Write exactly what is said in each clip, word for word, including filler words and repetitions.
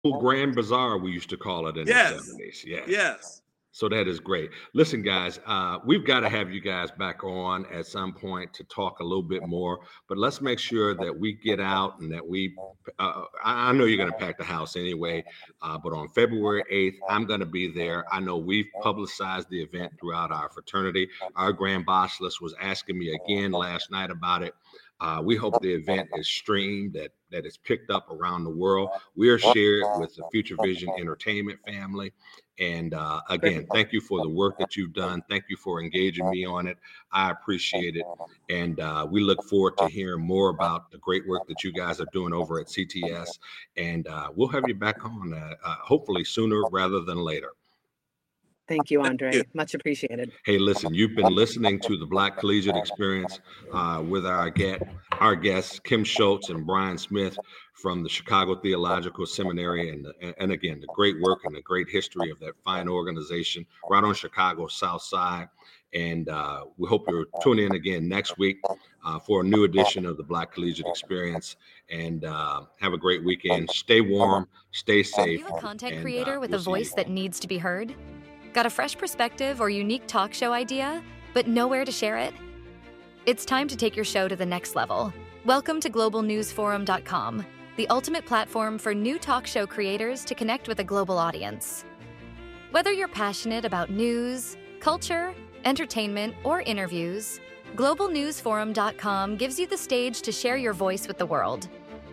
Grand Bazaar, we used to call it in the Yes. seventies. Yes. Yes. So that is great. Listen, guys, uh, we've got to have you guys back on at some point to talk a little bit more. But let's make sure that we get out and that we. Uh, I I know you're going to pack the house anyway, uh, but on February eighth, I'm going to be there. I know we've publicized the event throughout our fraternity. Our Grand Bacheloress was asking me again last night about it. Uh, we hope the event is streamed, that that is picked up around the world. We are shared with the Future Vision Entertainment family. And uh, again, thank you for the work that you've done. Thank you for engaging me on it. I appreciate it. And uh, we look forward to hearing more about the great work that you guys are doing over at C T S. And uh, we'll have you back on uh, uh, hopefully sooner rather than later. Thank you, Thank Andre. you. Much appreciated. Hey, listen, you've been listening to the Black Collegiate Experience uh, with our get our guests, Kim Schultz and Brian Smith from the Chicago Theological Seminary, and and again, the great work and the great history of that fine organization right on Chicago's South Side. And uh, we hope you'll tune in again next week uh, for a new edition of the Black Collegiate Experience. And uh, have a great weekend. Stay warm, stay Are safe. you a content and, uh, creator with we'll a see you. voice that needs to be heard? Got a fresh perspective or unique talk show idea, but nowhere to share it? It's time to take your show to the next level. Welcome to global news forum dot com, the ultimate platform for new talk show creators to connect with a global audience. Whether you're passionate about news, culture, entertainment, or interviews, global news forum dot com gives you the stage to share your voice with the world.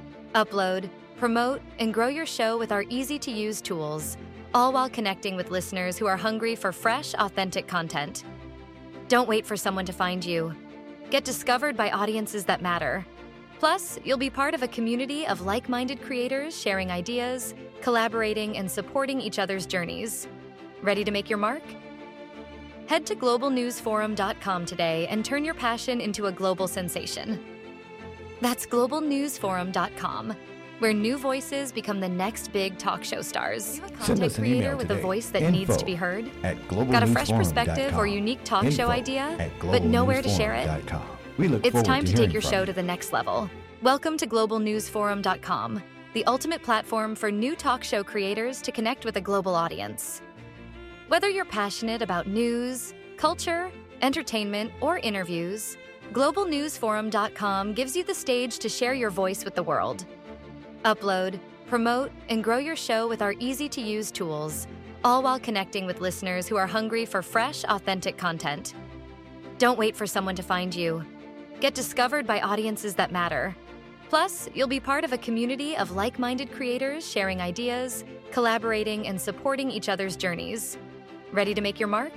Upload, promote, and grow your show with our easy-to-use tools, all while connecting with listeners who are hungry for fresh, authentic content. Don't wait for someone to find you. Get discovered by audiences that matter. Plus, you'll be part of a community of like-minded creators sharing ideas, collaborating, and supporting each other's journeys. Ready to make your mark? Head to global news forum dot com today and turn your passion into a global sensation. That's global news forum dot com, where new voices become the next big talk show stars. Send Content us an creator email with today. a voice that Info needs to be heard? At global Got a news fresh forum dot perspective or com. unique talk show Info idea, at but global nowhere news to share forum it? dot com. We look It's forward time to hearing take your from show you. to the next level. Welcome to global news forum dot com, the ultimate platform for new talk show creators to connect with a global audience. Whether you're passionate about news, culture, entertainment, or interviews, global news forum dot com gives you the stage to share your voice with the world. Upload, promote, and grow your show with our easy-to-use tools, all while connecting with listeners who are hungry for fresh, authentic content. Don't wait for someone to find you. Get discovered by audiences that matter. Plus, you'll be part of a community of like-minded creators sharing ideas, collaborating, and supporting each other's journeys. Ready to make your mark?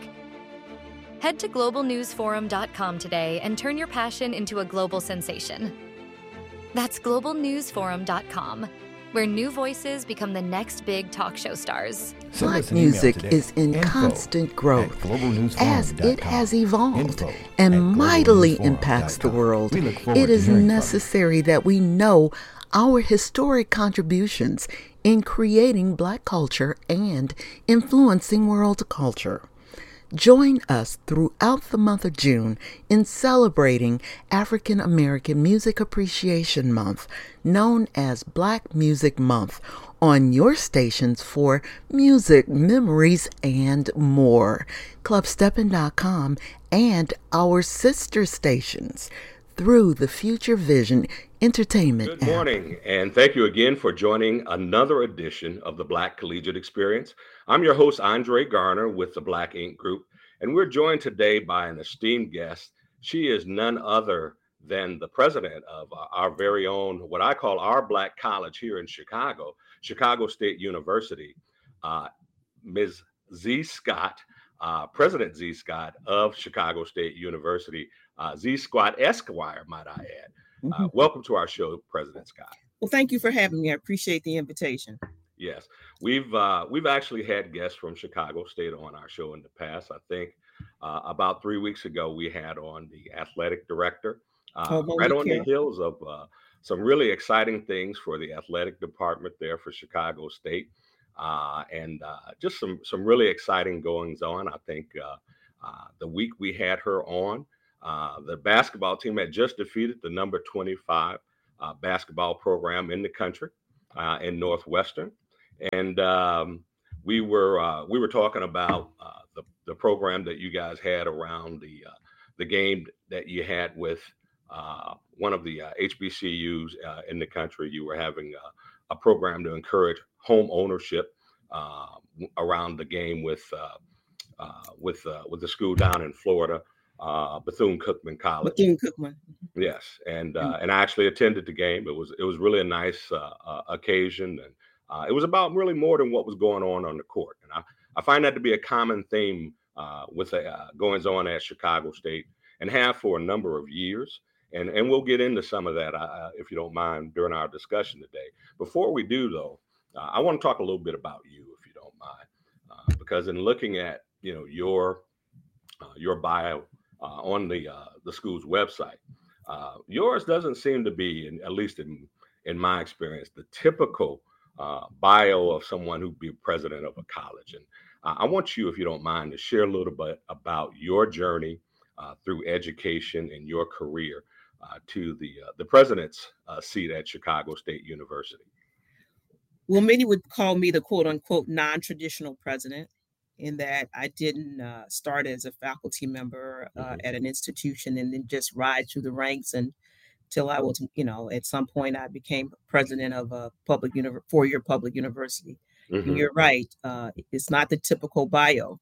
Head to global news forum dot com today and turn your passion into a global sensation. That's global news forum dot com, where new voices become the next big talk show stars. Send us Black an email music today. is in Info constant at growth global news forum as dot it com. has evolved Info and at global mightily news forum impacts dot the com. world. We look forward It to is hearing from you. necessary that we know our historic contributions in creating Black culture and influencing world culture. Join us throughout the month of June in celebrating African American Music Appreciation Month, known as Black Music Month, on your stations for music, memories, and more. club steppin dot com and our sister stations through the Future Vision Entertainment Good app. morning, and thank you again for joining another edition of the Black Collegiate Experience. I'm your host, Andre Garner, with the Black Ink Group, and we're joined today by an esteemed guest. She is none other than the president of uh, our very own, what I call our Black college here in Chicago, Chicago State University, uh, Miz Z. Scott, uh, President Z. Scott of Chicago State University, uh, Z. Scott Esquire, might I add. Uh, welcome to our show, President Scott. Well, thank you for having me. I appreciate the invitation. Yes, we've uh, we've actually had guests from Chicago State on our show in the past. I think uh, about three weeks ago we had on the athletic director, uh, Oh, right Monique on the Hill. heels of uh, some really exciting things for the athletic department there for Chicago State, uh, and uh, just some some really exciting goings on. I think uh, uh, the week we had her on, uh, the basketball team had just defeated the number twenty-five uh, basketball program in the country uh, in Northwestern. and um, we were uh, we were talking about uh, the the program that you guys had around the uh, the game that you had with uh, one of the uh, H B C Us uh, in the country. You were having uh, a program to encourage home ownership uh, around the game with uh, uh, with uh, with the school down in Florida, uh, Bethune-Cookman College. Bethune-Cookman. Yes, and uh, and I actually attended the game. It was it was really a nice uh, uh, occasion, and uh, it was about really more than what was going on on the court. And I, I find that to be a common theme uh, with the uh, goings on at Chicago State, and have for a number of years. And and we'll get into some of that uh, if you don't mind during our discussion today. Before we do, though, uh, I want to talk a little bit about you, if you don't mind, uh, because in looking at you know your uh, your bio uh, on the uh, the school's website. Uh, yours doesn't seem to be, in, at least in in my experience, the typical uh, bio of someone who'd be president of a college. And uh, I want you, if you don't mind, to share a little bit about your journey uh, through education and your career uh, to the uh, the president's uh, seat at Chicago State University. Well, many would call me the quote unquote non-traditional president, in that I didn't uh, start as a faculty member uh, Mm-hmm. at an institution and then just ride through the ranks and till I was, you know, at some point I became president of a public univer- four-year public university. Mm-hmm. And you're right, uh, it's not the typical bio.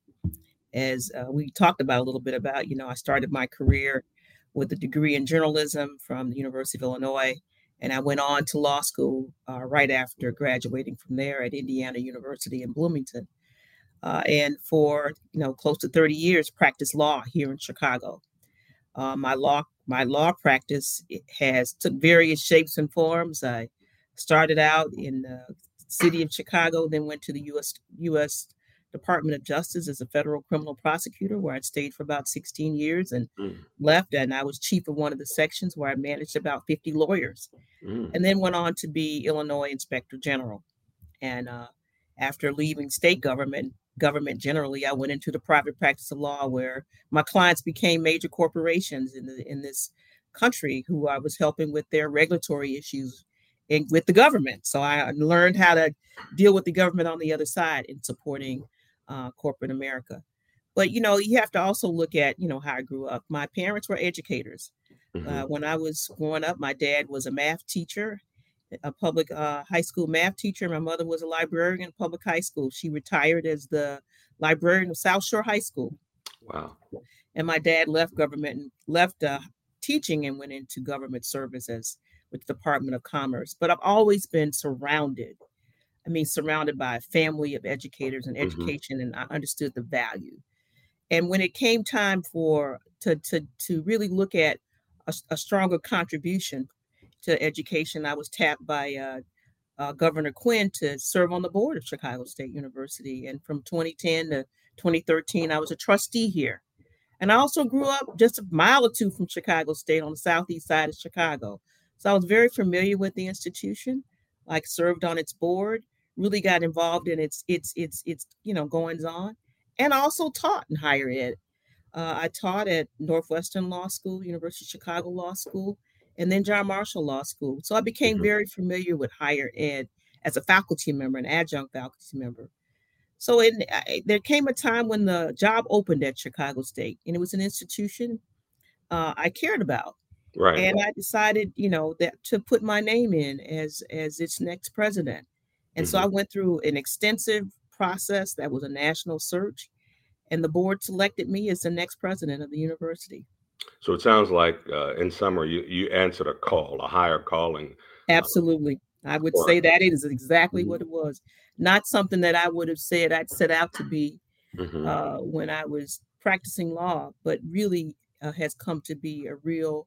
As uh, we talked about a little bit about, you know, I started my career with a degree in journalism from the University of Illinois, and I went on to law school uh, right after graduating from there at Indiana University in Bloomington. Uh, and for you know close to thirty years, practiced law here in Chicago. Uh, my law my law practice has took various shapes and forms. I started out in the city of Chicago, then went to the U S U S Department of Justice as a federal criminal prosecutor, where I stayed for about sixteen years and Mm. left. And I was chief of one of the sections where I managed about fifty lawyers, Mm. and then went on to be Illinois Inspector General. And uh, after leaving state government, government generally, I went into the private practice of law, where my clients became major corporations in the, in this country who I was helping with their regulatory issues in, with the government. So I learned how to deal with the government on the other side in supporting uh, corporate America. But, you know, you have to also look at, you know, how I grew up. My parents were educators. Mhm. Uh, when I was growing up, my dad was a math teacher, a public uh, high school math teacher. My mother was a librarian in public high school. She retired as the librarian of South Shore High School. Wow. And my dad left government and left uh, teaching and went into government service as with the Department of Commerce. But I've always been surrounded. I mean, surrounded by a family of educators and Mhm. education, and I understood the value. And when it came time for to to to really look at a, a stronger contribution to education, I was tapped by uh, uh, Governor Quinn to serve on the board of Chicago State University. And from twenty ten to twenty thirteen, I was a trustee here. And I also grew up just a mile or two from Chicago State on the southeast side of Chicago. So I was very familiar with the institution, like served on its board, really got involved in its its its its you know goings on, and I also taught in higher ed. Uh, I taught at Northwestern Law School, University of Chicago Law School, and then John Marshall Law School. So I became Mhm. very familiar with higher ed as a faculty member, an adjunct faculty member. So it, I, there came a time when the job opened at Chicago State, and it was an institution uh, I cared about. Right. And I decided, you know, that to put my name in as as its next president. And so Mhm. I went through an extensive process that was a national search, and the board selected me as the next president of the university. So it sounds like, uh, in summary, you, you answered a call, a higher calling. Uh, Absolutely. I would for say that it is exactly Mhm. what it was. Not something that I would have said I'd set out to be Mhm. uh, when I was practicing law, but really uh, has come to be a real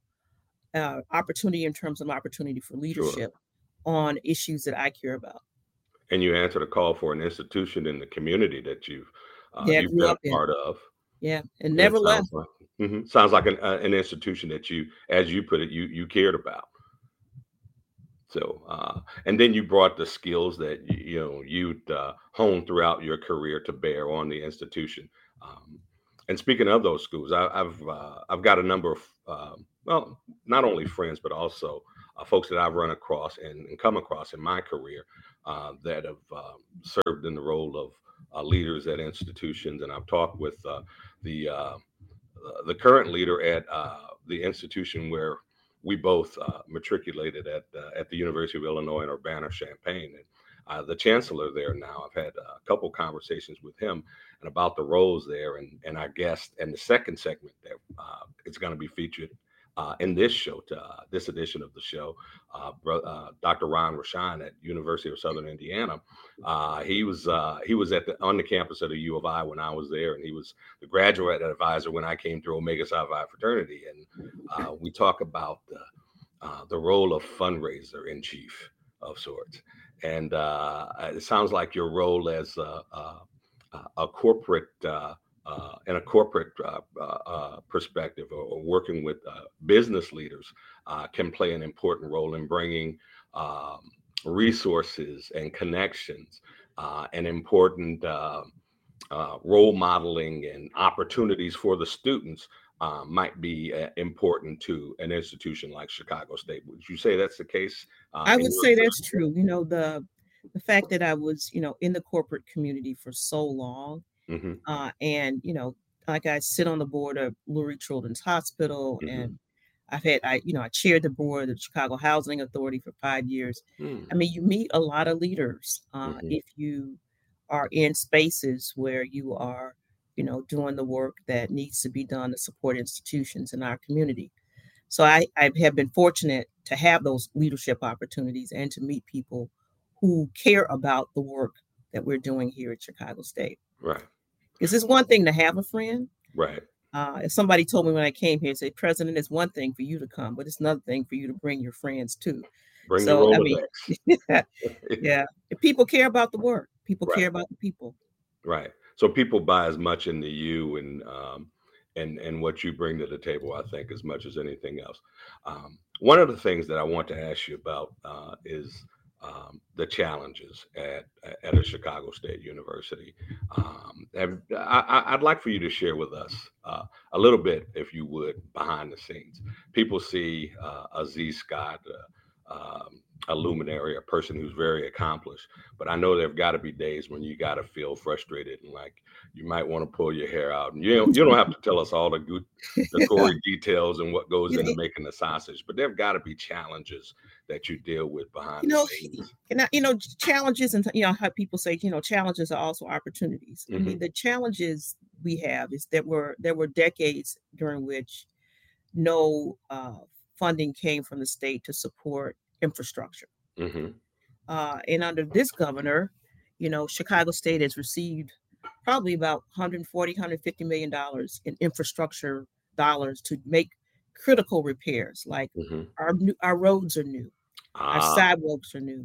uh, opportunity in terms of opportunity for Sure. leadership on issues that I care about. And you answered a call for an institution in the community that you've uh, Yeah, I you've grew been a up in. part of. Yeah, and And it never left. sounds like Mhm. sounds like an uh, an institution that you, as you put it, you you cared about. So, uh, and then you brought the skills that y- you know you'd uh, honed throughout your career to bear on the institution. Um, and speaking of those schools, I, I've uh, I've got a number of um, well, not only friends but also uh, folks that I've run across and, and come across in my career uh, that have uh, served in the role of uh, leaders at institutions. And I've talked with uh, the uh, the current leader at uh, the institution where we both uh, matriculated at uh, at the University of Illinois in Urbana-Champaign. And uh, the chancellor there now, I've had a couple conversations with him and about the roles there. And, and our guest and the second segment that uh, is going to be featured uh, in this show, to, uh, this edition of the show, uh, uh, Doctor Ron Rochon at University of Southern Indiana. Uh, he was uh, he was at the on the campus of the U of I when I was there, and he was the graduate advisor when I came through Omega Psi Phi fraternity. And uh, we talk about the, uh, the role of fundraiser in chief of sorts. And uh, it sounds like your role as a, a, a corporate uh, Uh, in a corporate uh, uh, perspective, or, or working with uh, business leaders uh, can play an important role in bringing um, resources and connections uh, and important uh, uh, role modeling and opportunities for the students uh, might be uh, important to an institution like Chicago State. Would you say that's the case? Uh, I would say that's true. You know, the the fact that I was, you know, in the corporate community for so long. Mm-hmm. Uh, and, you know, like I sit on the board of Lurie Children's Hospital, Mm-hmm. and I've had, I, you know, I chaired the board of the Chicago Housing Authority for five years. Mm-hmm. I mean, you meet a lot of leaders uh, Mm-hmm. if you are in spaces where you are, you know, doing the work that needs to be done to support institutions in our community. So I, I have been fortunate to have those leadership opportunities and to meet people who care about the work that we're doing here at Chicago State. Right. Because it's one thing to have a friend. Right. Uh, if somebody told me when I came here, say, President, it's one thing for you to come, but it's another thing for you to bring your friends too. Bring so, the I mean, Rolodex. yeah, if people care about the work. People Right. care about the people. Right. So people buy as much into you and um, and and what you bring to the table, I think, as much as anything else. Um, one of the things that I want to ask you about uh, is um, the challenges at at a Chicago State University. Um, have, I, I'd like for you to share with us uh, a little bit, if you would, behind the scenes. People see uh, a Z Scott, uh, um, a luminary, a person who's very accomplished. But I know there've got to be days when you got to feel frustrated and like you might want to pull your hair out. And you don't, you don't have to tell us all the good, the gory details and what goes into making the sausage, but there've got to be challenges that you deal with behind You know, the scenes. and I, you know, challenges, and you know how people say, you know, challenges are also opportunities. I mean, Mhm. the challenges we have is that were there were decades during which no uh, funding came from the state to support infrastructure. hmm Uh, and under this governor, you know, Chicago State has received probably about one forty, one fifty million dollars in infrastructure dollars to make critical repairs. Like hmm our new, our roads are new, our Ah, sidewalks are new,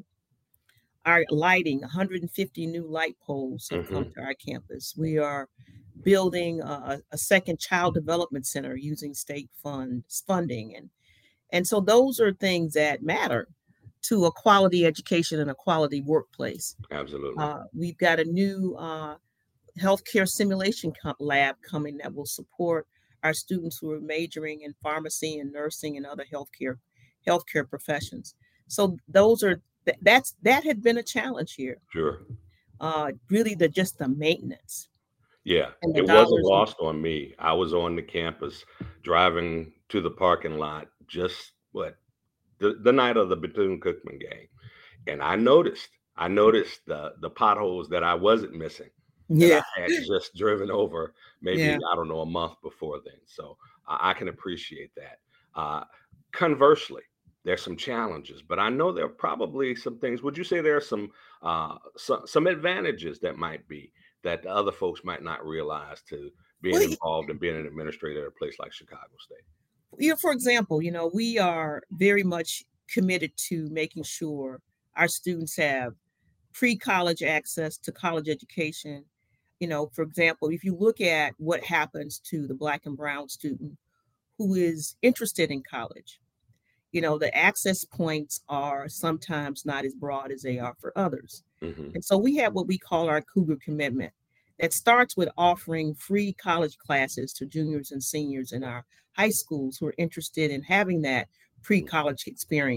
our lighting, one hundred fifty new light poles have come Mhm. to our campus. We are building a, a second child development center using state funds funding, and and so those are things that matter to a quality education and a quality workplace. absolutely. Uh, we've got a new uh, healthcare simulation co- lab coming that will support our students who are majoring in pharmacy and nursing and other healthcare healthcare professions. So those are th- that's that had been a challenge here. Sure. Uh, really, the just the maintenance Yeah, and the it wasn't dollars. lost on me. I was on the campus driving to the parking lot just what the, the night of the Bethune-Cookman game. And I noticed, I noticed the the potholes that I wasn't missing. that Yeah, I had just driven over maybe, yeah. I don't know, a month before then. So I I can appreciate that. Uh, conversely, there's some challenges, but I know there are probably some things. Would you say there are some uh, some, some advantages that might be that the other folks might not realize to being Well, y- involved and being an administrator at a place like Chicago State? you know, for example, you know, we are very much committed to making sure our students have pre-college access to college education. You know, for example, if you look at what happens to the Black and Brown student who is interested in college, you know, the access points are sometimes not as broad as they are for others. hmm And so we have what we call our Cougar commitment that starts with offering free college classes to juniors and seniors in our high schools who are interested in having that pre-college experience.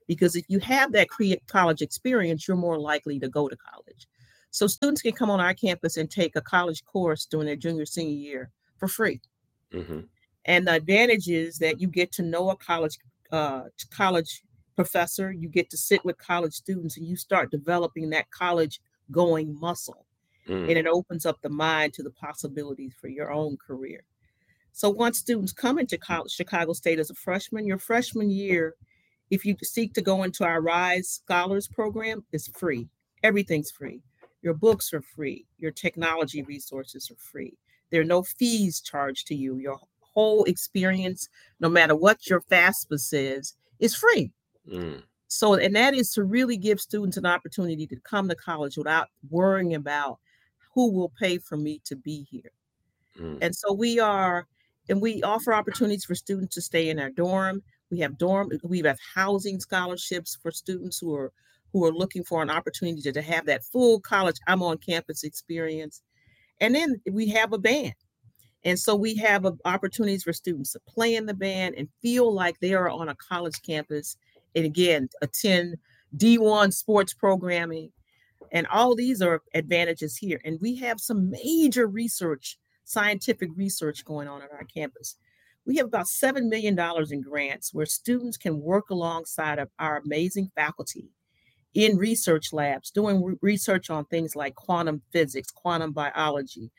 because if you have that cre- college experience, you're more likely to go to college. So students can come on our campus and take a college course during their junior, senior year for free. Mm-hmm. And the advantage is that you get to know a college uh, college professor, you get to sit with college students, and you start developing that college going muscle. Mm. And it opens up the mind to the possibilities for your own career. So once students come into college, Chicago State as a freshman, your freshman year, if you seek to go into our RISE Scholars program, is free. Everything's free. Your books are free. Your technology resources are free. There are no fees charged to you. Your whole experience, no matter what your FAFSA says, is free. Mm. So, and that is to really give students an opportunity to come to college without worrying about who will pay for me to be here. Mm. And so we are, and we offer opportunities for students to stay in our dorm. We have dorm, we have housing scholarships for students who are who are looking for an opportunity to, to have that full college, I'm on campus experience. And then we have a band. And so we have a, opportunities for students to play in the band and feel like they are on a college campus. And again, attend D one sports programming. And all these are advantages here. And we have some major research, scientific research going on at our campus. We have about seven million dollars in grants where students can work alongside of our amazing faculty in research labs, doing re- research on things like quantum physics, quantum biology,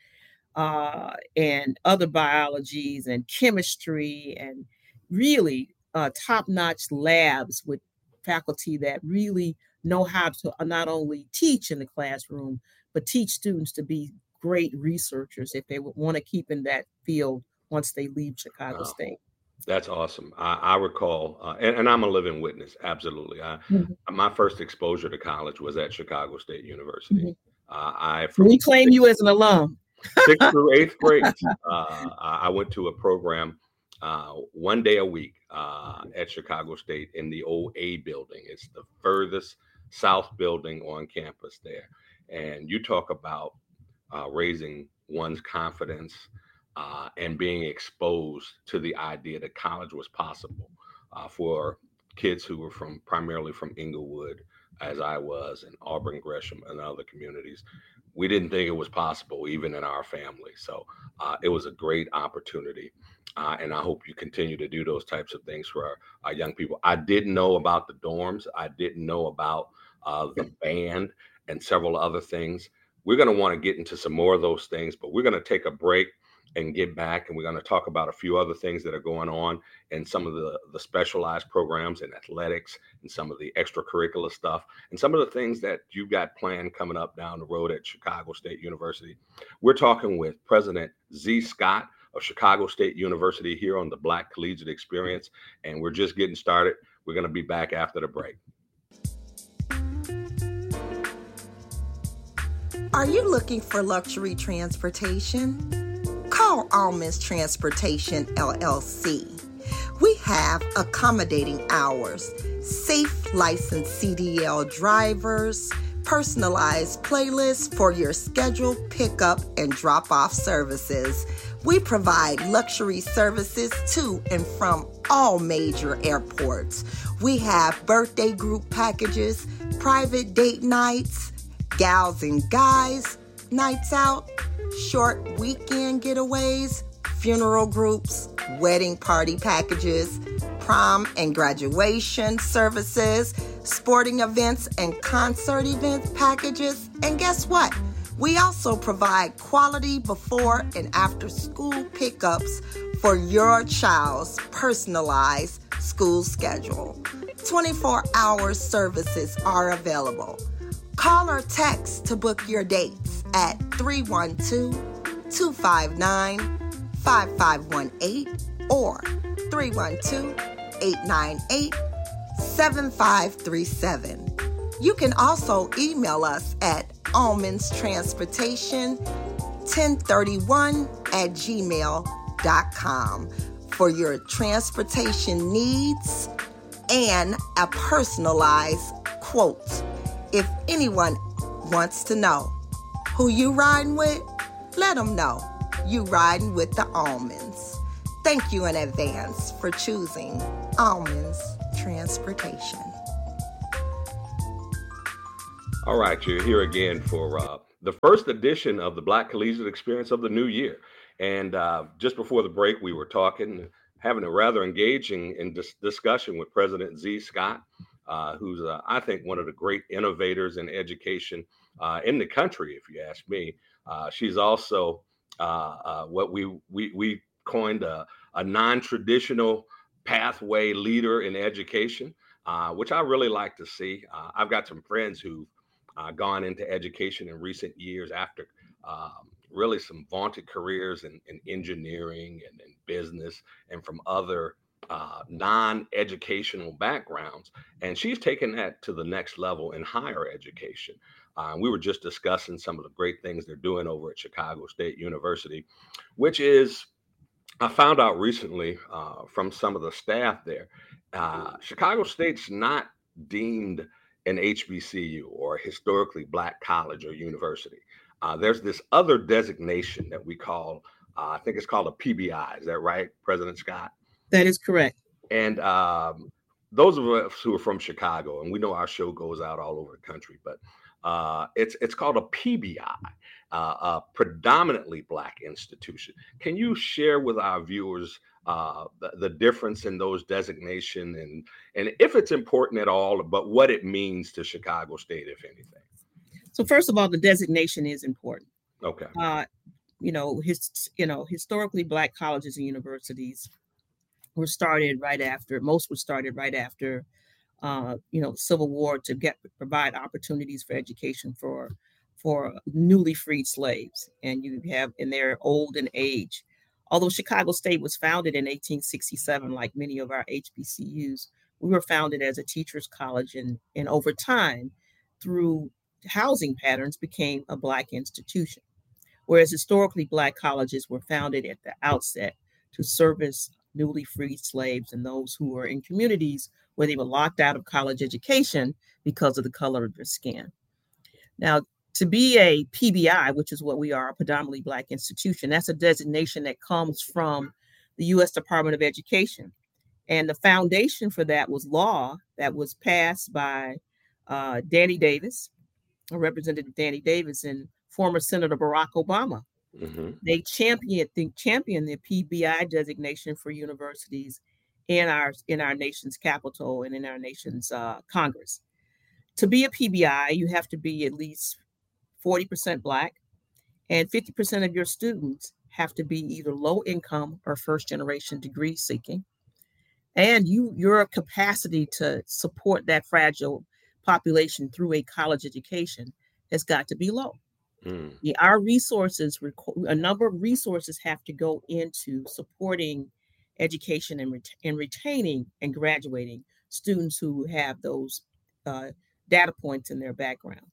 uh, and other biologies and chemistry, and really uh, top-notch labs with faculty that really know how to not only teach in the classroom, but teach students to be great researchers if they want to keep in that field once they leave Chicago wow. State. That's awesome. I, I recall, uh, and, and I'm a living witness, absolutely. I, mm-hmm. My first exposure to college was at Chicago State University. Mm-hmm. Uh, I We claim sixth, you as an alum. Sixth through eighth grade, uh, I went to a program uh, one day a week uh, at Chicago State in the old A building. It's the furthest south building on campus there. And you talk about uh, raising one's confidence uh, and being exposed to the idea that college was possible uh, for kids who were from primarily from Inglewood, as I was, and Auburn, Gresham, and other communities. We didn't think it was possible, even in our family. So uh, it was a great opportunity. Uh, and I hope you continue to do those types of things for our, our young people. I didn't know about the dorms. I didn't know about uh, the band and several other things. We're going to want to get into some more of those things, but we're going to take a break and get back, and we're going to talk about a few other things that are going on in some of the, the specialized programs in athletics and some of the extracurricular stuff and some of the things that you got planned coming up down the road at Chicago State University. We're talking with President Z. Scott of Chicago State University here on the Black Collegiate Experience, and we're just getting started. We're going to be back after the break. Are you looking for luxury transportation? Call Almonds Transportation, L L C. We have accommodating hours, safe licensed C D L drivers, personalized playlists for your scheduled pickup and drop-off services. We provide luxury services to and from all major airports. We have birthday group packages, private date nights, gals and guys, nights out, short weekend getaways, funeral groups, wedding party packages, prom and graduation services, sporting events and concert events packages. And guess what? We also provide quality before and after school pickups for your child's personalized school schedule. twenty-four hour services are available. Call or text to book your dates at three one two, two five nine, five five one eight or three one two, eight nine eight, seven five three seven. You can also email us at almondstransportation ten thirty-one at gmail dot com for your transportation needs and a personalized quote. If anyone wants to know who you riding with, let them know you riding with the Almonds. Thank you in advance for choosing Almonds Transportation. All right, you're here again for uh, the first edition of the Black Collegiate Experience of the new year. And uh, just before the break, we were talking, having a rather engaging in dis- discussion with President Z. Scott, uh, who's, uh, I think, one of the great innovators in education uh, in the country, if you ask me. Uh, she's also uh, uh, what we we we coined a, a non-traditional pathway leader in education, uh, which I really like to see. Uh, I've got some friends who've uh, gone into education in recent years after um, really some vaunted careers in, in engineering and in business and from other uh, non-educational backgrounds. And she's taken that to the next level in higher education. Uh, we were just discussing some of the great things they're doing over at Chicago State University, which is, I found out recently uh, from some of the staff there, uh, Chicago State's not deemed an H B C U or a historically Black college or university. Uh, there's this other designation that we call, uh, I think it's called a P B I. Is that right, President Scott? That is correct. And um, those of us who are from Chicago, and we know our show goes out all over the country, but uh, it's it's called a P B I, uh, a predominantly Black institution. Can you share with our viewers uh, the, the difference in those designation and and if it's important at all, but what it means to Chicago State, if anything? So first of all, the designation is important. Okay. Uh, you know, his you know historically Black colleges and universities were started right after, most were started right after, uh, you know, the Civil War to get provide opportunities for education for for newly freed slaves. And you have, and they're old in age. Although Chicago State was founded in eighteen sixty-seven, like many of our H B C Us, we were founded as a teacher's college, and, and over time, through housing patterns, became a Black institution. Whereas historically Black colleges were founded at the outset to service newly freed slaves and those who were in communities where they were locked out of college education because of the color of their skin. Now, to be a P B I, which is what we are, a predominantly Black institution, that's a designation that comes from the U S Department of Education. And the foundation for that was law that was passed by uh, Danny Davis, Representative Danny Davis, and former Senator Barack Obama. Mm-hmm. They championed the, championed the P B I designation for universities in our in our nation's capital and in our nation's uh, Congress. To be a P B I, you have to be at least forty percent Black, and fifty percent of your students have to be either low income or first generation degree seeking. And you your capacity to support that fragile population through a college education has got to be low. Mm. The, our resources, a number of resources have to go into supporting education and, ret- and retaining and graduating students who have those uh, data points in their background.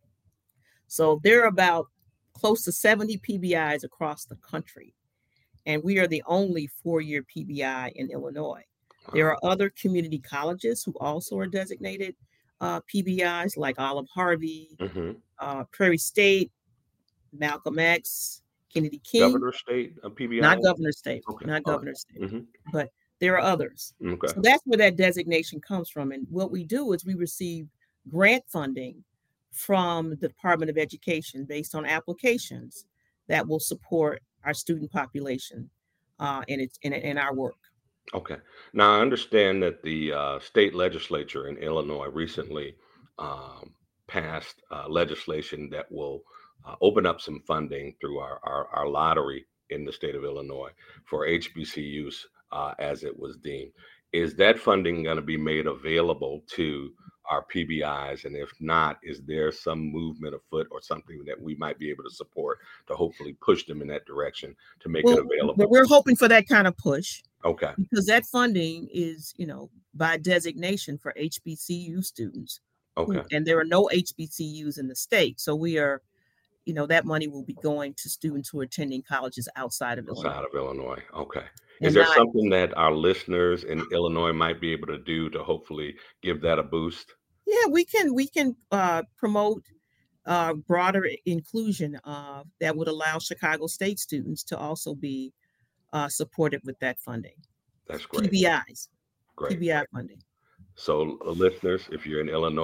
So there are about close to seventy P B Is across the country, and we are the only four-year P B I in Illinois. Wow. There are other community colleges who also are designated uh, P B Is, like Olive Harvey, mm-hmm. uh, Prairie State, Malcolm X, Kennedy King. Governor State, a P B I? Not Governor State, okay. not All Governor right. State, mm-hmm. but there are others. Okay. So that's where that designation comes from. And what we do is we receive grant funding from the Department of Education based on applications that will support our student population uh, in, its, in, in our work. Okay. Now, I understand that the uh, state legislature in Illinois recently um, passed uh, legislation that will uh, open up some funding through our, our, our lottery in the state of Illinois for H B C Us uh, as it was deemed. Is that funding going to be made available to our P B Is? And if not, is there some movement afoot or something that we might be able to support to hopefully push them in that direction to make well, it available? But we're hoping for that kind of push. Okay. Because that funding is, you know, by designation for H B C U students. Okay. Who, and there are no H B C Us in the state. So we are, you know, that money will be going to students who are attending colleges outside of Illinois. Outside of Illinois. Okay. And Is there not, something that our listeners in Illinois might be able to do to hopefully give that a boost? Yeah, we can we can uh, promote uh, broader inclusion uh, that would allow Chicago State students to also be uh, supported with that funding. That's great. P B Is. Great. P B I funding. So uh, listeners, if you're in Illinois,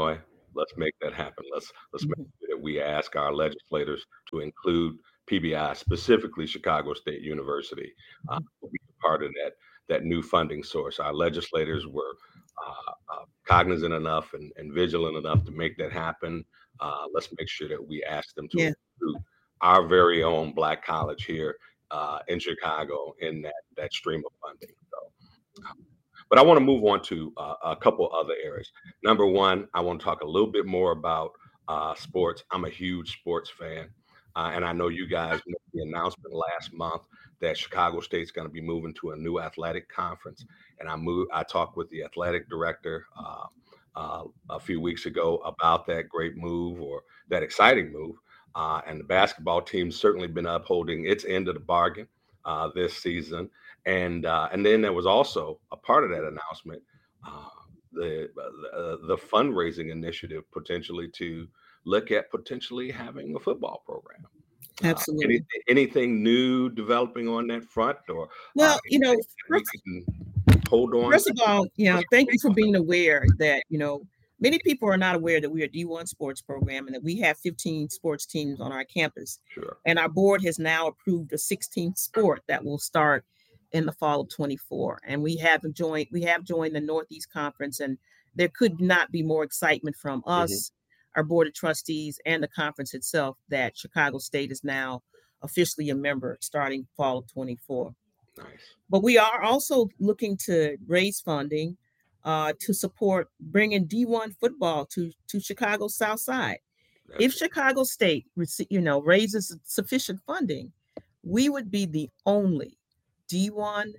let's make that happen. Let's let's make Mhm. sure that we ask our legislators to include P B I, specifically Chicago State University, uh, to be a part of that that new funding source. Our legislators were uh, uh, cognizant enough and, and vigilant enough to make that happen. Uh, let's make sure that we ask them to Yeah. include our very own Black college here uh, in Chicago in that that stream of funding. So, but I want to move on to uh, a couple other areas. Number one, I want to talk a little bit more about uh, sports. I'm a huge sports fan. Uh, and I know you guys made the announcement last month that Chicago State's going to be moving to a new athletic conference. And I moved, I talked with the athletic director uh, uh, a few weeks ago about that great move or that exciting move. Uh, and the basketball team's certainly been upholding its end of the bargain uh, this season. And uh, and then there was also a part of that announcement, uh, the uh, the fundraising initiative potentially to look at potentially having a football program. Uh, Absolutely. anything, anything new developing on that front, or Well, uh, you know, anything that we first, can hold on? first of all, you know, thank you for being aware that, you know, many people are not aware that we are a D one sports program and that we have fifteen sports teams on our campus. Sure. And our board has now approved a sixteenth sport that will start in the fall of twenty-four. And we have joined, we have joined the Northeast Conference, and there could not be more excitement from us, mm-hmm. our board of trustees, and the conference itself that Chicago State is now officially a member starting fall of twenty-four. Nice. But we are also looking to raise funding uh, to support bringing D one football to, to Chicago South Side. That's if Chicago State, you know, raises sufficient funding, we would be the only D one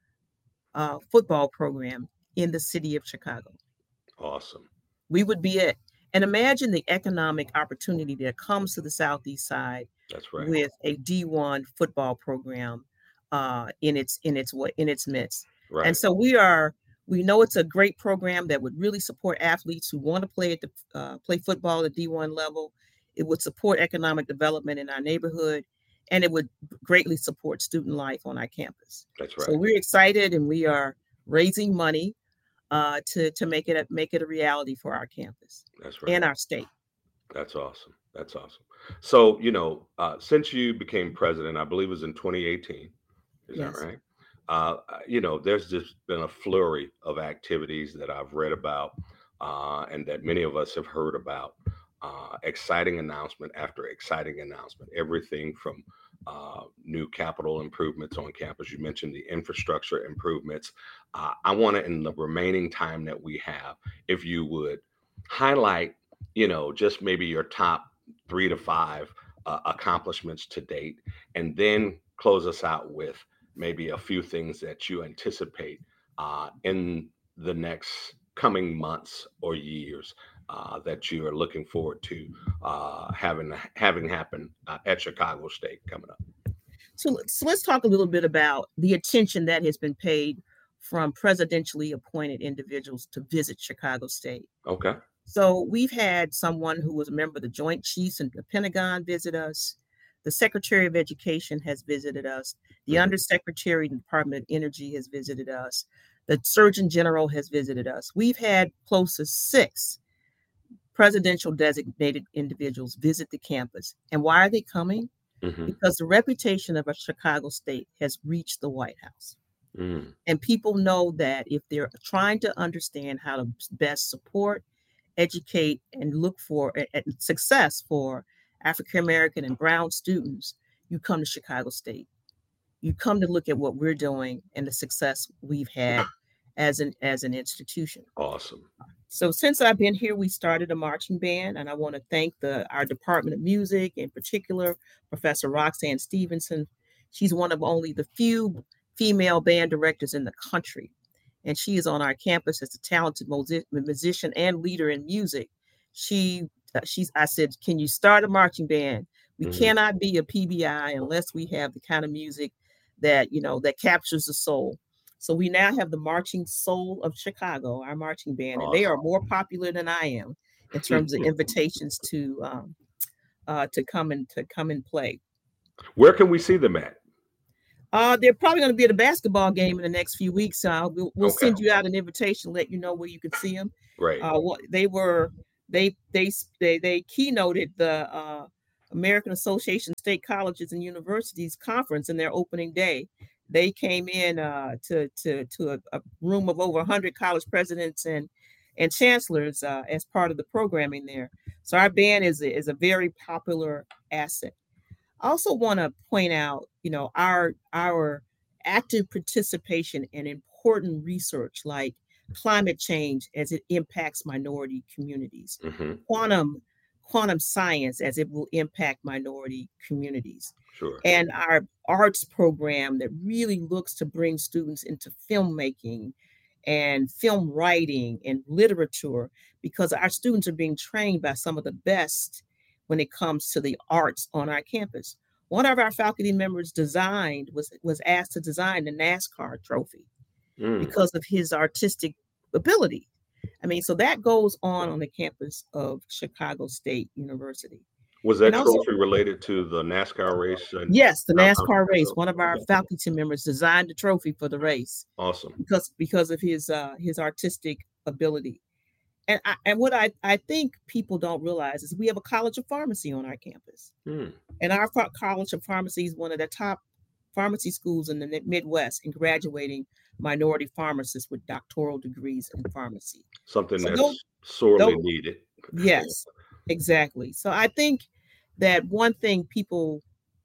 uh, football program in the city of Chicago. Awesome. We would be it. And imagine the economic opportunity that comes to the Southeast side. That's right. With a D one football program uh, in its in its in its midst. Right. And so we are we know it's a great program that would really support athletes who want to play at the uh, play football at D one level. It would support economic development in our neighborhood, and it would greatly support student life on our campus. That's right. So we're excited, and we are raising money uh, to to make it a, make it a reality for our campus. That's right. And our state. That's awesome. That's awesome. So, you know, uh, since you became president, I believe it was in twenty eighteen. Is Yes. that right? Uh, you know, there's just been a flurry of activities that I've read about uh, and that many of us have heard about. Uh, exciting announcement after exciting announcement, everything from uh, new capital improvements on campus. You mentioned the infrastructure improvements. Uh, I want to, in the remaining time that we have, if you would highlight, you know, just maybe your top three to five uh, accomplishments to date, and then close us out with maybe a few things that you anticipate uh, in the next coming months or years uh, that you are looking forward to uh, having having happen uh, at Chicago State coming up. So, so let's talk a little bit about the attention that has been paid from presidentially appointed individuals to visit Chicago State. Okay. So we've had someone who was a member of the Joint Chiefs and the Pentagon visit us. The Secretary of Education has visited us. The mm-hmm. Undersecretary in the Department of Energy has visited us. The Surgeon General has visited us. We've had close to six presidential designated individuals visit the campus. And why are they coming? Mm-hmm. Because the reputation of a Chicago State has reached the White House. Mm. And people know that if they're trying to understand how to best support, educate, and look for uh, success for African American and Brown students, you come to Chicago State. You come to look at what we're doing and the success we've had as an as an institution. Awesome. So since I've been here, we started a marching band, and I want to thank the our Department of Music, in particular, Professor Roxanne Stevenson. She's one of only the few female band directors in the country, and she is on our campus as a talented musician and leader in music. She uh, she's I said, can you start a marching band? We mm-hmm. cannot be a P B I unless we have the kind of music that, you know, that captures the soul. So we now have the Marching Soul of Chicago, our marching band, awesome. And they are more popular than I am in terms of invitations to um, uh, to come and to come and play. Where can we see them at? Uh, they're probably going to be at a basketball game in the next few weeks. Uh, we'll we'll okay. send you out an invitation, let you know where you can see them. Right. Uh, what they were they they they they keynoted the uh, American Association of State Colleges and Universities conference in their opening day. They came in uh, to to to a, a room of over one hundred college presidents and and chancellors uh, as part of the programming there. So our band is a, is a very popular asset. I also want to point out, you know, our our active participation in important research like climate change as it impacts minority communities, Mm-hmm. quantum quantum science as it will impact minority communities, Sure. and our arts program that really looks to bring students into filmmaking and film writing and literature, because our students are being trained by some of the best when it comes to the arts on our campus. One of our faculty members designed was was asked to design the NASCAR trophy Mm. because of his artistic ability. I mean, so that goes on on the campus of Chicago State University. Was that And also, trophy related to the NASCAR race? And yes, the downtown NASCAR race. Chicago? One of our Okay. faculty members designed the trophy for the race Awesome. because because of his uh, his artistic ability. And I, and what I, I think people don't realize is we have a college of pharmacy on our campus. Mm. And our ph- College of Pharmacy is one of the top pharmacy schools in the Mi- Midwest in graduating minority pharmacists with doctoral degrees in pharmacy. Something So that's those, sorely those, needed. yes, exactly. So I think that one thing people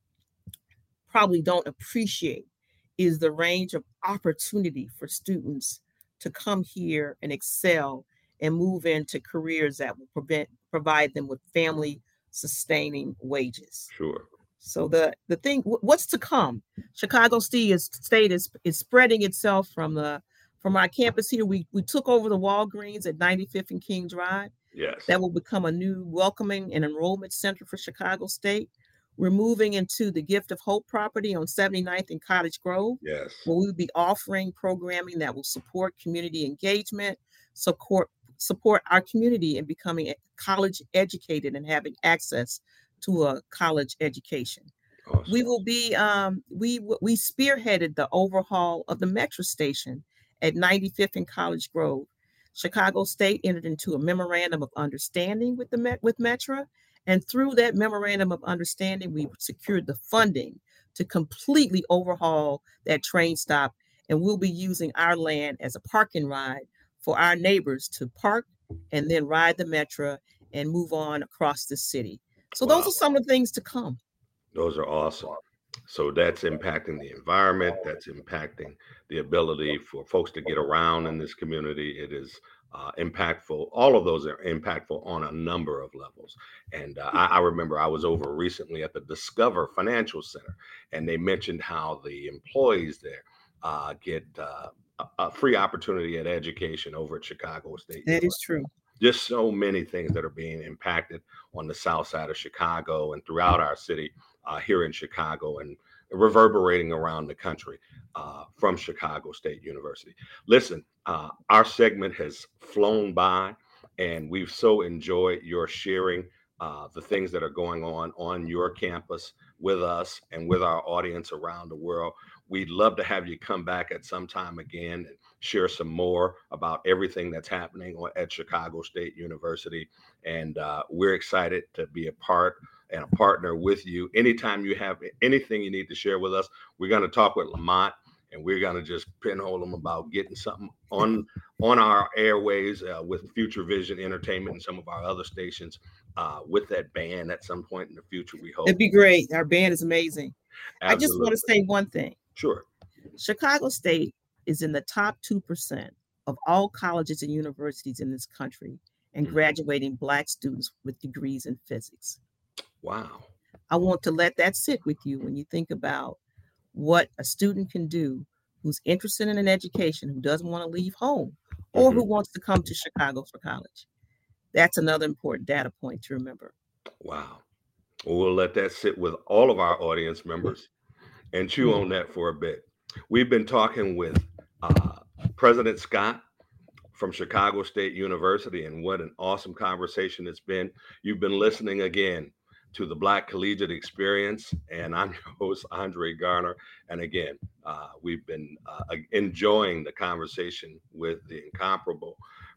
probably don't appreciate is the range of opportunity for students to come here and excel and move into careers that will prevent, provide them with family sustaining wages. Sure. So the the thing, wh- what's to come? Chicago State is State is is spreading itself from the from our campus here. We we took over the Walgreens at ninety-fifth and King Drive. Yes. That will become a new welcoming and enrollment center for Chicago State. We're moving into the Gift of Hope property on seventy-ninth and Cottage Grove, Yes. where we'll be offering programming that will support community engagement, support support our community in becoming e- college educated and having access to a college education. Awesome. We will be um, we w- we spearheaded the overhaul of the metro station at ninety-fifth and College Grove. Chicago State entered into a memorandum of understanding with the Met with Metra, and through that memorandum of understanding, we secured the funding to completely overhaul that train stop, and we'll be using our land as a parking ride for our neighbors to park and then ride the Metra and move on across the city. So those Wow. are some of the things to come. Those are awesome. So that's impacting the environment. That's impacting the ability for folks to get around in this community. It is uh, impactful. All of those are impactful on a number of levels. And uh, I, I remember I was over recently at the Discover Financial Center, and they mentioned how the employees there uh, get uh, a, a free opportunity at education over at Chicago State That University. is true. Just so many things that are being impacted on the south side of Chicago and throughout our city uh, here in Chicago and reverberating around the country uh, from Chicago State University. Listen, uh, our segment has flown by, and we've so enjoyed your sharing uh, the things that are going on on your campus with us and with our audience around the world. We'd love to have you come back at some time again and share some more about everything that's happening on- at Chicago State University. And uh, we're excited to be a part and a partner with you. Anytime you have anything you need to share with us, we're going to talk with Lamont, and we're going to just pinhole him about getting something on on our airways uh, with Future Vision Entertainment and some of our other stations uh, with that band at some point in the future, we hope. It'd be great. Our band is amazing. I just want to Absolutely. say one thing. Sure. Chicago State is in the top two percent of all colleges and universities in this country and Mhm. graduating Black students with degrees in physics. Wow. I want to let that sit with you when you think about what a student can do who's interested in an education, who doesn't want to leave home, or who Mhm. wants to come to Chicago for college. That's another important data point to remember. Wow. Well, we'll let that sit with all of our audience members and chew Mhm. on that for a bit. We've been talking with uh, President Scott from Chicago State University, and what an awesome conversation it's been. You've been listening again to the Black Collegiate Experience, and I'm your host, Andre Garner. And again, uh, we've been uh, enjoying the conversation with the incomparable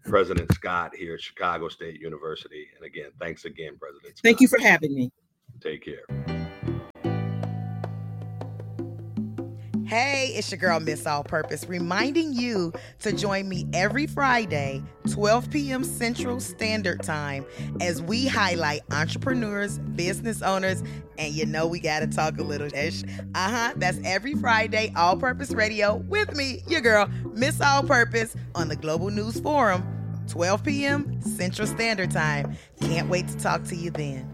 President Scott here at Chicago State University. And again, thanks again, President Scott. Thank you for having me. Take care. Hey, it's your girl, Miss All Purpose, reminding you to join me every Friday, twelve p.m. Central Standard Time, as we highlight entrepreneurs, business owners, and you know we got to talk a little ish. Uh-huh, that's every Friday, All Purpose Radio, with me, your girl, Miss All Purpose, on the Global News Forum, twelve p.m. Central Standard Time. Can't wait to talk to you then.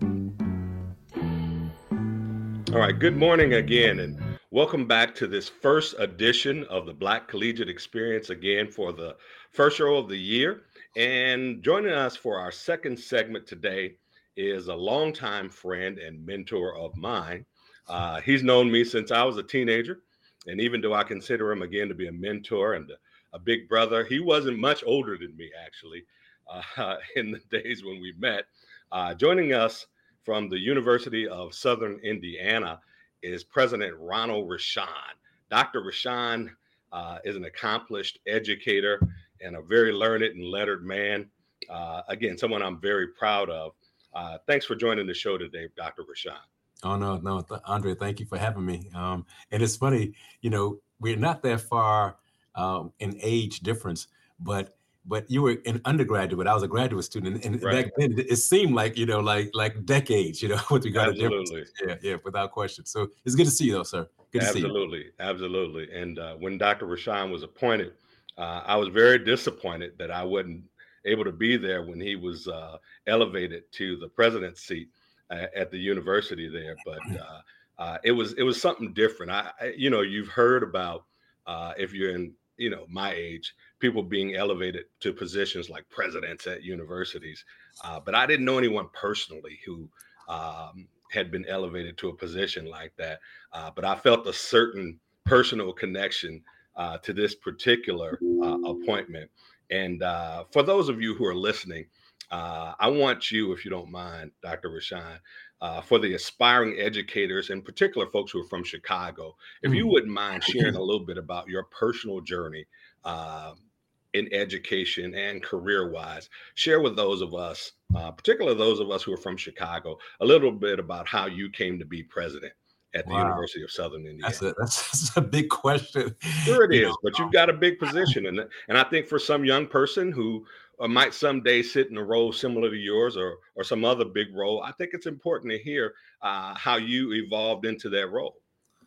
All right, good morning again, and welcome back to this first edition of the Black Collegiate Experience, again for the first show of the year. And joining us for our second segment today is a longtime friend and mentor of mine. Uh, he's known me since I was a teenager, and even though I consider him again to be a mentor and a, a big brother, he wasn't much older than me, actually, uh, in the days when we met. Uh, joining us from the University of Southern Indiana is President Ronald Rochon. Doctor Rochon uh, is an accomplished educator and a very learned and lettered man. Uh, again, someone I'm very proud of. Uh, thanks for joining the show today, Doctor Rochon. Oh, no, no, th- Andre, thank you for having me. Um, and it's funny, you know, we're not that far um, in age difference, but but you were an undergraduate. I was a graduate student, and Right. back then it seemed like, you know, like like decades, you know, with regard to Absolutely. differences. Yeah, yeah, without question. So it's good to see you, though, sir. Good to see you. Absolutely, absolutely. And uh, when Doctor Rochon was appointed, uh, I was very disappointed that I wasn't able to be there when he was uh, elevated to the president's seat uh, at the university there. But uh, uh, it was it was something different. I, I you know, you've heard about uh, if you're in you know my age, people being elevated to positions like presidents at universities. Uh, but I didn't know anyone personally who um, had been elevated to a position like that. Uh, but I felt a certain personal connection uh, to this particular uh, appointment. And uh, for those of you who are listening, uh, I want you, if you don't mind, Doctor Rochon, uh, for the aspiring educators, in particular folks who are from Chicago, if you wouldn't mind sharing a little bit about your personal journey uh, in education and career-wise, share with those of us, uh, particularly those of us who are from Chicago, a little bit about how you came to be president at the Wow. University of Southern Indiana. That's a, that's, that's a big question. Sure it You is, but you've got a big position. And, and I think for some young person who uh, might someday sit in a role similar to yours or or some other big role, I think it's important to hear uh, how you evolved into that role.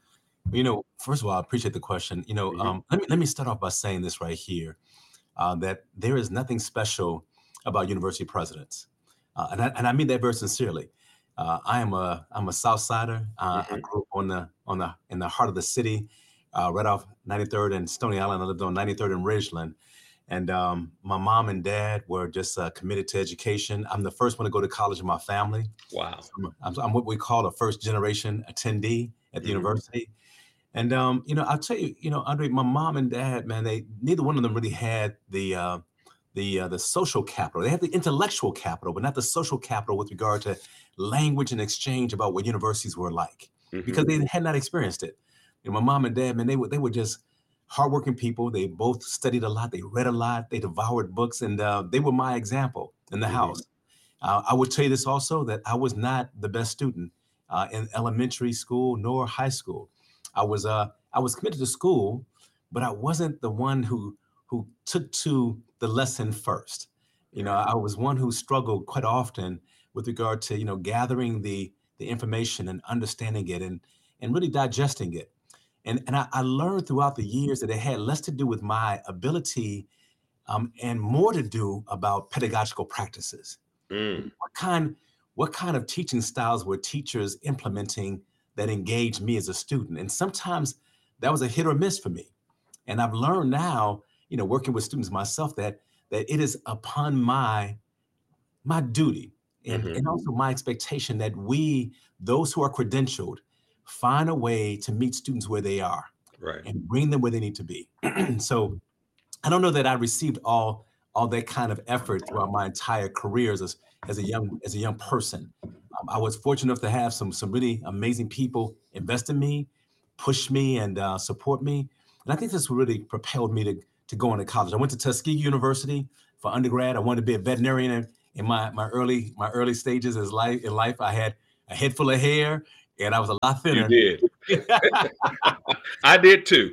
You know, first of all, I appreciate the question. You know, Mhm. um, let me let me start off by saying this right here, uh, that there is nothing special about university presidents, uh, and I, and I mean that very sincerely. Uh, I am a I'm a South Sider. Uh, I Mhm. grew up on the on the in the heart of the city, uh, right off ninety-third and Stony Island. I lived on ninety-third and Ridgeland, and um, my mom and dad were just uh, committed to education. I'm the first one to go to college in my family. Wow. I'm, I'm, I'm what we call a first generation attendee at the Mhm. university. And um, you know, I'll tell you, you know, Andre, my mom and dad, man, they neither one of them really had the uh, the uh, the social capital. They had the intellectual capital, but not the social capital with regard to language and exchange about what universities were like, because Mhm. they had not experienced it. You know, my mom and dad, man, they were they were just hardworking people. They both studied a lot. They read a lot. They devoured books, and uh, they were my example in the Mhm. house. Uh, I would tell you this also, that I was not the best student uh, in elementary school nor high school. I was uh, I was committed to school, but I wasn't the one who who took to the lesson first. You know, I was one who struggled quite often with regard to, you know, gathering the the information and understanding it and and really digesting it. And and I, I learned throughout the years that it had less to do with my ability um, and more to do about pedagogical practices. Mm. What kind what kind of teaching styles were teachers implementing that engaged me as a student? And sometimes that was a hit or miss for me. And I've learned now, you know, working with students myself, that that it is upon my my duty and, Mhm. and also my expectation that we, those who are credentialed, find a way to meet students where they are Right. and bring them where they need to be. So I don't know that I received all all that kind of effort throughout my entire career as a, as a young as a young person. Um, I was fortunate enough to have some some really amazing people invest in me, push me, and uh, support me. And I think this really propelled me to to go into college. I went to Tuskegee University for undergrad. I wanted to be a veterinarian in, in my my early my early stages as life in life. I had a head full of hair, and I was a lot thinner. You did. I did too.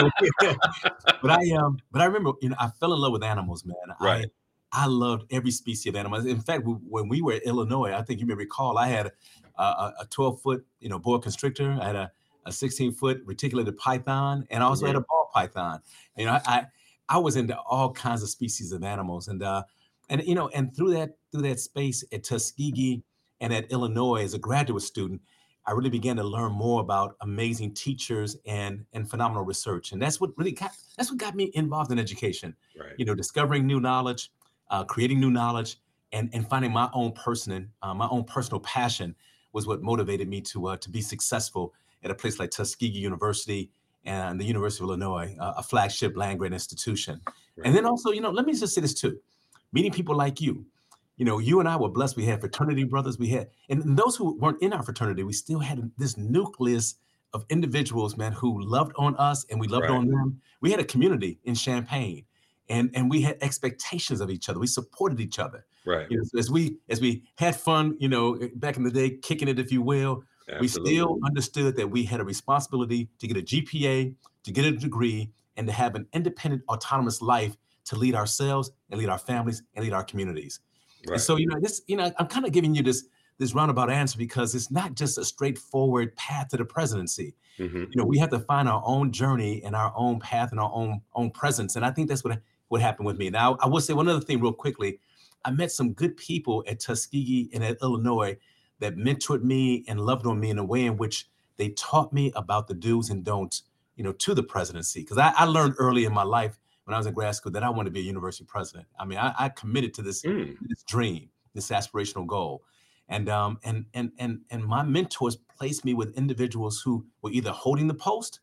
but I um, but I remember, you know, I fell in love with animals, man. Right. I I loved every species of animals. In fact, we, when we were in Illinois, I think you may recall, I had a, a twelve foot, you know, boa constrictor. I had a, a sixteen foot reticulated python, and I also mm-hmm. had a ball python. You know, I, I I was into all kinds of species of animals, and uh, and you know, and through that through that space at Tuskegee and at Illinois as a graduate student, I really began to learn more about amazing teachers and and phenomenal research, and that's what really got that's what got me involved in education. Right. You know, discovering new knowledge, uh, creating new knowledge, and and finding my own person, uh, my own personal passion was what motivated me to uh, to be successful at a place like Tuskegee University and the University of Illinois, uh, a flagship land grant institution. Right. And then also, you know, let me just say this too, meeting people like you. You know, you and I were blessed. We had fraternity brothers. We had, and those who weren't in our fraternity, we still had this nucleus of individuals, man, who loved on us and we loved right. on them. We had a community in Champaign, and and we had expectations of each other. We supported each other. Right. You know, so as we as we had fun, you know, back in the day, kicking it, if you will, Absolutely. We still understood that we had a responsibility to get a G P A, to get a degree, and to have an independent, autonomous life to lead ourselves and lead our families and lead our communities. Right. And so, you know, this, you know, I'm kind of giving you this this roundabout answer because it's not just a straightforward path to the presidency. Mm-hmm. You know, we have to find our own journey and our own path and our own own presence. And I think that's what what happened with me. Now, I will say one other thing real quickly. I met some good people at Tuskegee and at Illinois that mentored me and loved on me in a way in which they taught me about the do's and don'ts, you know, to the presidency. Because I, I learned early in my life when I was in grad school that I wanted to be a university president. I mean, I, I committed to this, mm. this dream, this aspirational goal. And um and and and and my mentors placed me with individuals who were either holding the post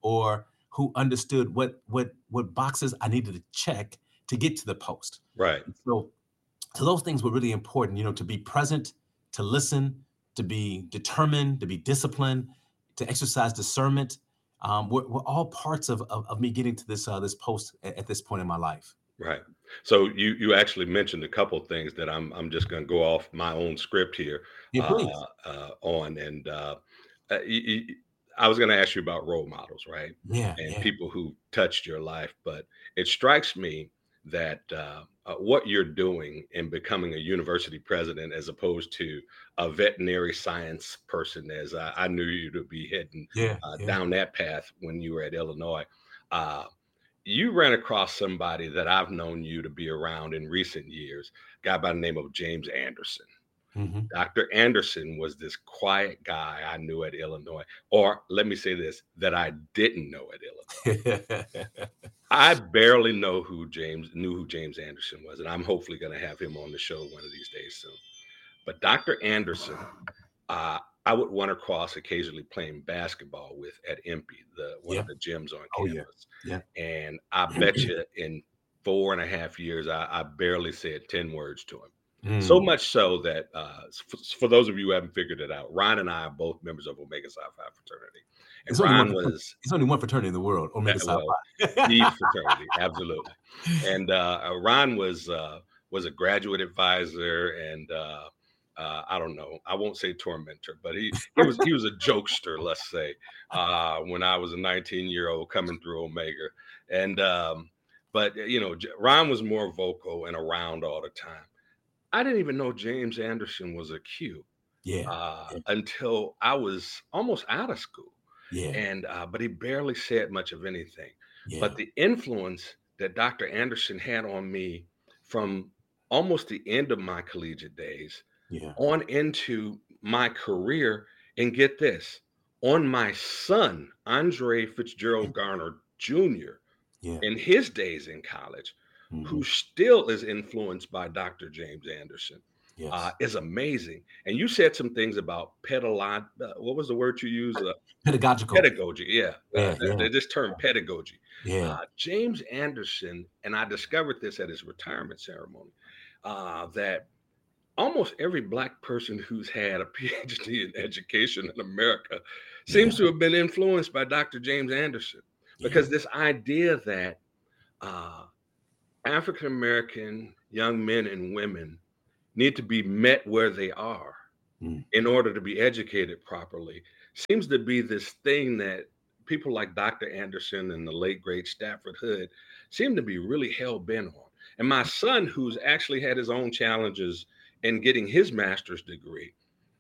or who understood what what what boxes I needed to check to get to the post. Right. So, so those things were really important, you know, to be present, to listen, to be determined, to be disciplined, to exercise discernment. Um, we're, we're all parts of, of of me getting to this uh, this post at, at this point in my life. Right. So you you actually mentioned a couple of things that I'm I'm just going to go off my own script here yeah, uh, uh, on, and uh, uh, you, you, I was going to ask you about role models, right? Yeah. And yeah. people who touched your life, but it strikes me that uh, uh, what you're doing in becoming a university president, as opposed to a veterinary science person, as I, I knew you to be heading yeah, uh, yeah. down that path when you were at Illinois. Uh, You ran across somebody that I've known you to be around in recent years, a guy by the name of James Anderson. Mm-hmm. Doctor Anderson was this quiet guy I knew at Illinois, or let me say this, that I didn't know at Illinois. I barely know who James knew who James Anderson was, and I'm hopefully going to have him on the show one of these days soon. But Doctor Anderson, uh, I would run across occasionally playing basketball with at M P, the one yeah. of the gyms on oh, campus. Yeah. Yeah. And I bet you in four and a half years, I, I barely said ten words to him. Mm. So much so that uh, for, for those of you who haven't figured it out, Ryan and I are both members of Omega Psi Phi fraternity. And it's Ryan only one, was it's only one fraternity in the world, Omega Psi Phi. Well, the fraternity, absolutely. And uh, Ryan was uh, was a graduate advisor and uh, Uh, I don't know. I won't say tormentor, but he, he was he was a jokester, let's say, uh, when I was a nineteen year old coming through Omega. And um, but you know, Ryan was more vocal and around all the time. I didn't even know James Anderson was a Q. Yeah. Uh, yeah. Until I was almost out of school. Yeah. And uh, but he barely said much of anything. Yeah. But the influence that Doctor Anderson had on me from almost the end of my collegiate days. Yeah. On into my career, and get this, on my son, Andre Fitzgerald Garner Junior, yeah. in his days in college, mm-hmm. who still is influenced by Doctor James Anderson, yes. uh, is amazing. And you said some things about pedalog, uh, what was the word you used? Uh, Pedagogical. Pedagogy, yeah. yeah, uh, yeah. This term pedagogy. Yeah. Uh, James Anderson, and I discovered this at his retirement ceremony, uh, that almost every Black person who's had a P H D in education in America seems yeah. to have been influenced by Doctor James Anderson, because yeah. this idea that uh, African American young men and women need to be met where they are mm. in order to be educated properly. Seems to be this thing that people like Doctor Anderson and the late great Stafford Hood seem to be really hell bent on. And my son, who's actually had his own challenges in getting his master's degree,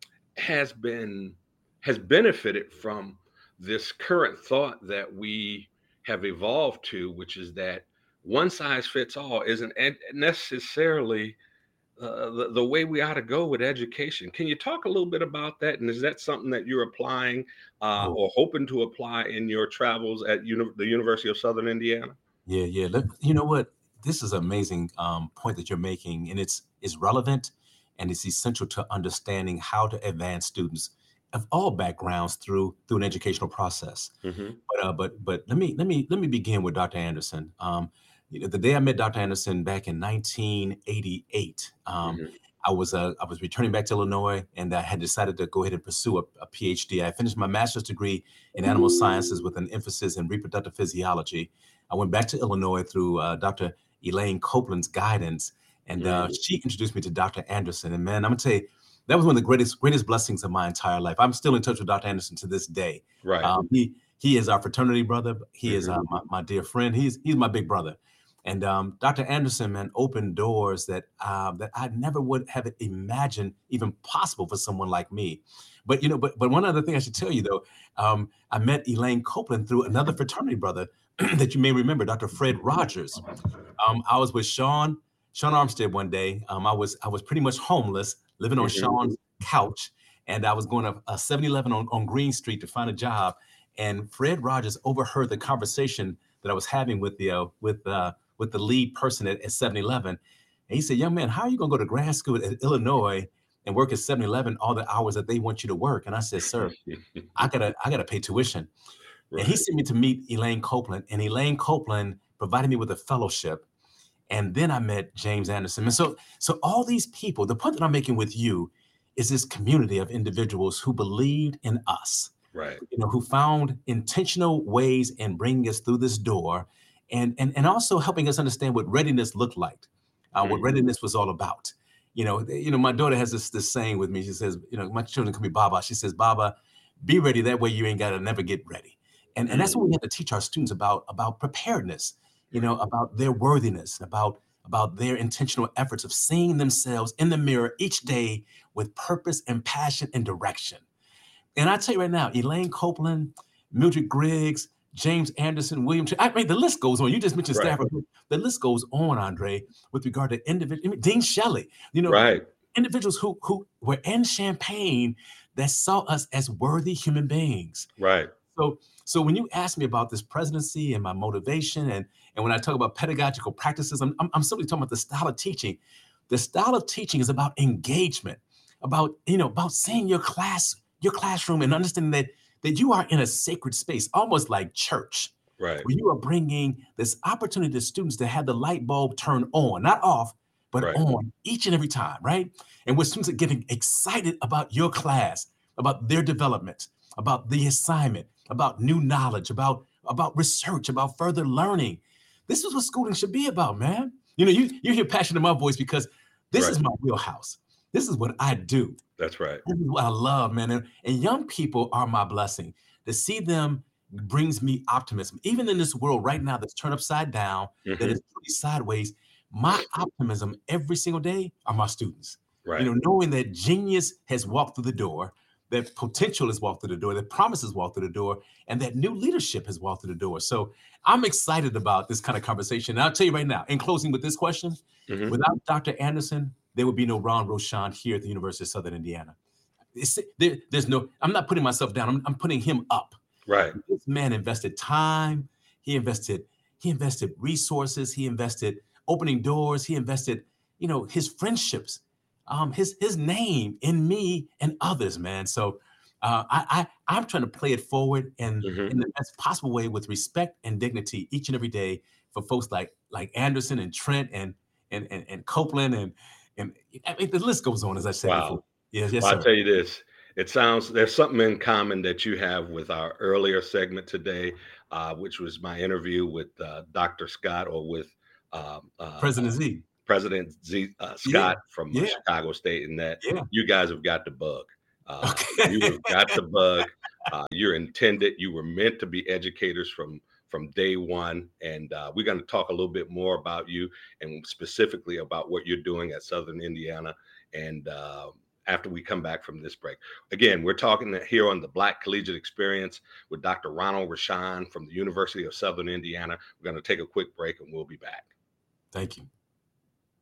has been has benefited from this current thought that we have evolved to, which is that one size fits all isn't necessarily uh, the, the way we ought to go with education. Can you talk a little bit about that? And is that something that you're applying uh, or hoping to apply in your travels at uni- the University of Southern Indiana? Yeah, yeah. Look, you know what? This is an amazing um, point that you're making, and it's it's relevant and it's essential to understanding how to advance students of all backgrounds through through an educational process. Mm-hmm. But uh, but but let me let me let me begin with Doctor Anderson. Um, you know, the day I met Doctor Anderson back in nineteen eighty-eight, um, mm-hmm. I was uh, I was returning back to Illinois, and I had decided to go ahead and pursue a, a PhD. I finished my master's degree in animal sciences with an emphasis in reproductive physiology. I went back to Illinois through uh, Doctor Elaine Copeland's guidance, and uh, mm-hmm. she introduced me to Doctor Anderson. And man, I'm gonna tell you, that was one of the greatest greatest blessings of my entire life. I'm still in touch with Doctor Anderson to this day. Right. Um, he he is our fraternity brother. He mm-hmm. is uh, my, my dear friend. He's he's my big brother. And um, Doctor Anderson, man, opened doors that uh, that I never would have imagined even possible for someone like me. But you know, but but one other thing I should tell you though, um, I met Elaine Copeland through another fraternity brother that you may remember, Doctor Fred Rogers. Um, I was with Sean Sean Armstead one day. Um, I was I was pretty much homeless, living on mm-hmm. Sean's couch, and I was going to a seven eleven on, on Green Street to find a job. And Fred Rogers overheard the conversation that I was having with the uh, with uh, with the lead person at, at seven eleven. And he said, young man, how are you going to go to grad school at Illinois and work at seven eleven all the hours that they want you to work? And I said, sir, I gotta I gotta pay tuition. Right. And he sent me to meet Elaine Copeland, and Elaine Copeland provided me with a fellowship. And then I met James Anderson. And so, so all these people, the point that I'm making with you is this community of individuals who believed in us, right? You know, who found intentional ways in bringing us through this door, and and and also helping us understand what readiness looked like, uh, mm-hmm. what readiness was all about. You know, you know, my daughter has this this saying with me. She says, you know, my children call me Baba. She says, Baba, be ready. That way you ain't got to never get ready. And, and that's what we have to teach our students about, about preparedness, you know, about their worthiness, about, about their intentional efforts of seeing themselves in the mirror each day with purpose and passion and direction. And I tell you right now, Elaine Copeland, Mildred Griggs, James Anderson, William, I mean, the list goes on. You just mentioned right. Stafford. The list goes on, Andre, with regard to individuals. I mean, Dean Shelley, you know, right. individuals who, who were in Champaign that saw us as worthy human beings. Right. So, so when you ask me about this presidency and my motivation, and, and when I talk about pedagogical practices, I'm, I'm, I'm simply talking about the style of teaching. The style of teaching is about engagement, about, you know, about seeing your class, your classroom, and understanding that, that you are in a sacred space, almost like church, right? Where you are bringing this opportunity to students to have the light bulb turn on, not off, but right. on each and every time, right? And where students are getting excited about your class, about their development, about the assignment, about new knowledge, about, about research, about further learning. This is what schooling should be about, man. You know, you, you hear passion in my voice because this right. is my wheelhouse. This is what I do. That's right. This is what I love, man. And, and young people are my blessing. To see them brings me optimism. Even in this world right now that's turned upside down, mm-hmm. that is really sideways, my optimism every single day are my students. Right. You know, knowing that genius has walked through the door, that potential has walked through the door, that promises walked through the door, and that new leadership has walked through the door. So I'm excited about this kind of conversation. And I'll tell you right now, in closing with this question, mm-hmm. without Doctor Anderson, there would be no Ron Rochon here at the University of Southern Indiana. It's, there, there's no, I'm not putting myself down. I'm, I'm putting him up. Right. This man invested time. He invested, he invested resources. He invested opening doors. He invested, you know, his friendships. Um, his his name in me and others, man. So uh, I, I I'm trying to play it forward and mm-hmm. in the best possible way with respect and dignity each and every day for folks like like Anderson and Trent and and and, and Copeland and and I mean, the list goes on, as I said. Wow. Before. Yes, yes, well, sir. I'll tell you this. It sounds there's something in common that you have with our earlier segment today, uh, which was my interview with uh, Doctor Scott or with um, uh, President Z. President Z uh, Scott Yeah. from Yeah. Chicago State, and that Yeah. you guys have got the bug. Uh, Okay. You have got the bug. Uh, you're intended. You were meant to be educators from from day one, and uh, we're going to talk a little bit more about you and specifically about what you're doing at Southern Indiana. And uh, after we come back from this break, again, we're talking here on the Black Collegiate Experience with Doctor Ronald Rochon from the University of Southern Indiana. We're going to take a quick break, and we'll be back. Thank you.